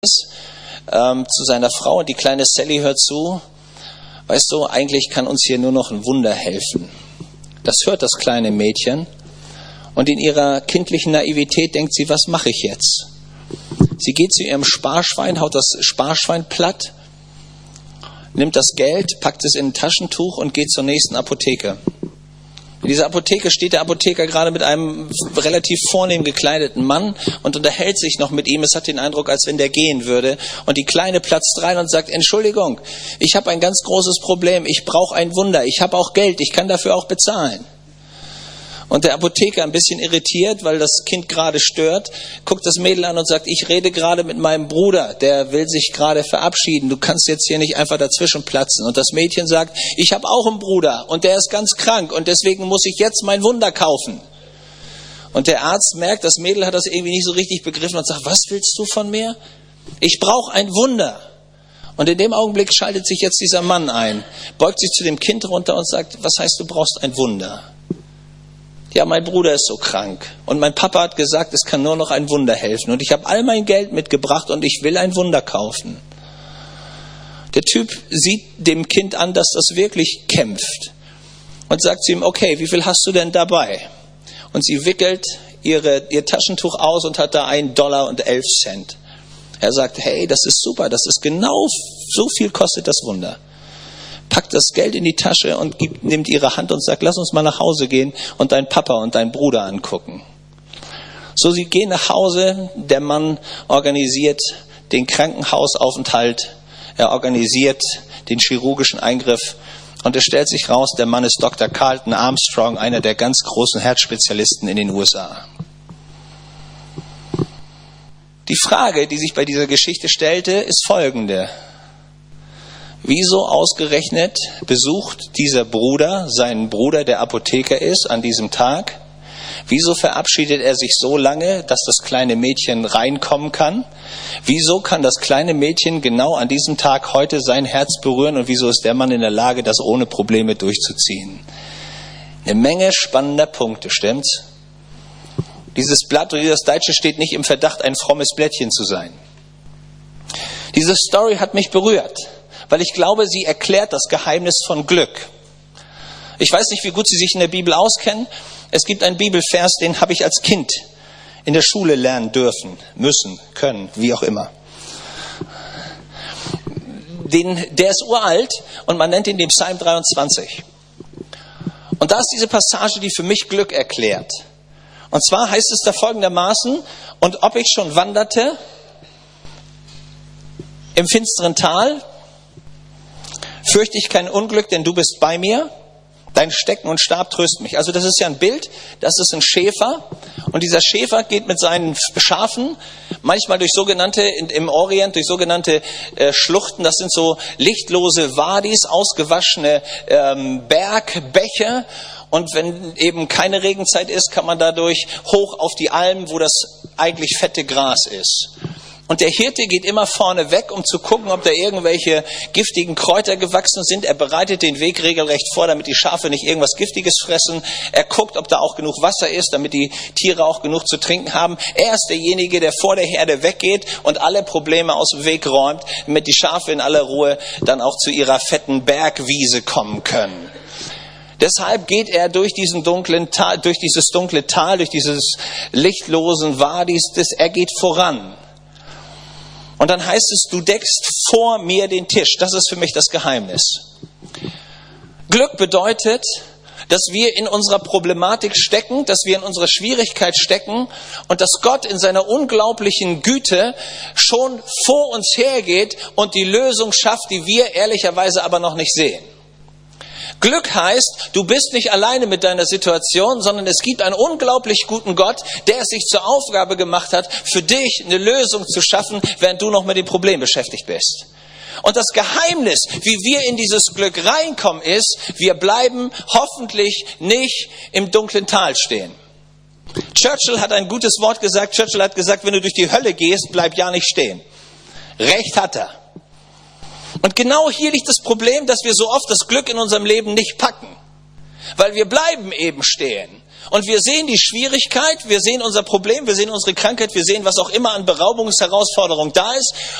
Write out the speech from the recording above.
zu seiner Frau, und die kleine Sally hört zu. Weißt du, eigentlich kann uns hier nur noch ein Wunder helfen. Das hört das kleine Mädchen, und in ihrer kindlichen Naivität denkt sie, was mache ich jetzt? Sie geht zu ihrem Sparschwein, haut das Sparschwein platt, nimmt das Geld, packt es in ein Taschentuch und geht zur nächsten Apotheke. In dieser Apotheke steht der Apotheker gerade mit einem relativ vornehm gekleideten Mann und unterhält sich noch mit ihm. Es hat den Eindruck, als wenn der gehen würde. Und die Kleine platzt rein und sagt, Entschuldigung, ich habe ein ganz großes Problem. Ich brauche ein Wunder. Ich habe auch Geld. Ich kann dafür auch bezahlen. Und der Apotheker, ein bisschen irritiert, weil das Kind gerade stört, guckt das Mädel an und sagt, ich rede gerade mit meinem Bruder, der will sich gerade verabschieden, du kannst jetzt hier nicht einfach dazwischen platzen. Und das Mädchen sagt, ich habe auch einen Bruder und der ist ganz krank und deswegen muss ich jetzt mein Wunder kaufen. Und der Arzt merkt, das Mädel hat das irgendwie nicht so richtig begriffen und sagt, was willst du von mir? Ich brauche ein Wunder. Und in dem Augenblick schaltet sich jetzt dieser Mann ein, beugt sich zu dem Kind runter und sagt, was heißt, du brauchst ein Wunder? Ja, mein Bruder ist so krank und mein Papa hat gesagt, es kann nur noch ein Wunder helfen und ich habe all mein Geld mitgebracht und ich will ein Wunder kaufen. Der Typ sieht dem Kind an, dass das wirklich kämpft und sagt zu ihm, okay, wie viel hast du denn dabei? Und sie wickelt ihr Taschentuch aus und hat da $1,11. Er sagt, hey, das ist super, das ist genau so viel kostet das Wunder. Packt das Geld in die Tasche und nimmt ihre Hand und sagt, lass uns mal nach Hause gehen und deinen Papa und deinen Bruder angucken. So, sie gehen nach Hause, der Mann organisiert den Krankenhausaufenthalt, er organisiert den chirurgischen Eingriff und es stellt sich raus, der Mann ist Dr. Carlton Armstrong, einer der ganz großen Herzspezialisten in den USA. Die Frage, die sich bei dieser Geschichte stellte, ist folgende. Wieso ausgerechnet besucht dieser Bruder seinen Bruder, der Apotheker ist, an diesem Tag? Wieso verabschiedet er sich so lange, dass das kleine Mädchen reinkommen kann? Wieso kann das kleine Mädchen genau an diesem Tag heute sein Herz berühren und wieso ist der Mann in der Lage, das ohne Probleme durchzuziehen? Eine Menge spannender Punkte, stimmt's? Dieses Blatt oder dieses Deutsche steht nicht im Verdacht, ein frommes Blättchen zu sein. Diese Story hat mich berührt, weil ich glaube, sie erklärt das Geheimnis von Glück. Ich weiß nicht, wie gut Sie sich in der Bibel auskennen. Es gibt einen Bibelvers, den habe ich als Kind in der Schule lernen dürfen, müssen, können, wie auch immer. Der ist uralt und man nennt ihn den Psalm 23. Und da ist diese Passage, die für mich Glück erklärt. Und zwar heißt es da folgendermaßen, und ob ich schon wanderte im finsteren Tal, fürchte ich kein Unglück, denn du bist bei mir. Dein Stecken und Stab trösten mich. Also das ist ja ein Bild, das ist ein Schäfer. Und dieser Schäfer geht mit seinen Schafen, manchmal durch sogenannte, im Orient, durch sogenannte Schluchten. Das sind so lichtlose Wadis, ausgewaschene Bergbäche. Und wenn eben keine Regenzeit ist, kann man dadurch hoch auf die Almen, wo das eigentlich fette Gras ist. Und der Hirte geht immer vorne weg, um zu gucken, ob da irgendwelche giftigen Kräuter gewachsen sind. Er bereitet den Weg regelrecht vor, damit die Schafe nicht irgendwas Giftiges fressen. Er guckt, ob da auch genug Wasser ist, damit die Tiere auch genug zu trinken haben. Er ist derjenige, der vor der Herde weggeht und alle Probleme aus dem Weg räumt, damit die Schafe in aller Ruhe dann auch zu ihrer fetten Bergwiese kommen können. Deshalb geht er durch diesen dunklen Tal, durch dieses dunkle Tal, durch dieses lichtlosen Wadis, er geht voran. Und dann heißt es, du deckst vor mir den Tisch. Das ist für mich das Geheimnis. Glück bedeutet, dass wir in unserer Problematik stecken, dass wir in unserer Schwierigkeit stecken und dass Gott in seiner unglaublichen Güte schon vor uns hergeht und die Lösung schafft, die wir ehrlicherweise aber noch nicht sehen. Glück heißt, du bist nicht alleine mit deiner Situation, sondern es gibt einen unglaublich guten Gott, der es sich zur Aufgabe gemacht hat, für dich eine Lösung zu schaffen, während du noch mit dem Problem beschäftigt bist. Und das Geheimnis, wie wir in dieses Glück reinkommen, ist, wir bleiben hoffentlich nicht im dunklen Tal stehen. Churchill hat ein gutes Wort gesagt. Churchill hat gesagt, wenn du durch die Hölle gehst, bleib ja nicht stehen. Recht hat er. Und genau hier liegt das Problem, dass wir so oft das Glück in unserem Leben nicht packen. Weil wir bleiben eben stehen. Und wir sehen die Schwierigkeit, wir sehen unser Problem, wir sehen unsere Krankheit, wir sehen, was auch immer an Beraubungsherausforderung da ist.